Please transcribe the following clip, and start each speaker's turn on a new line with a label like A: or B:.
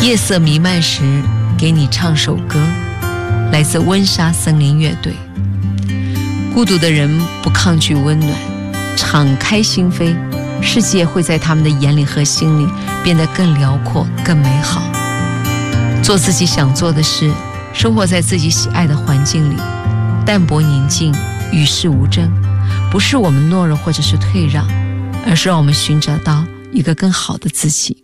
A: 夜色弥漫时，给你唱首歌，来自温莎森林乐队。孤独的人不抗拒温暖，敞开心扉，世界会在他们的眼里和心里变得更辽阔、更美好。做自己想做的事，生活在自己喜爱的环境里，淡泊宁静，与世无争，不是我们懦弱或者是退让，而是让我们寻找到一个更好的自己。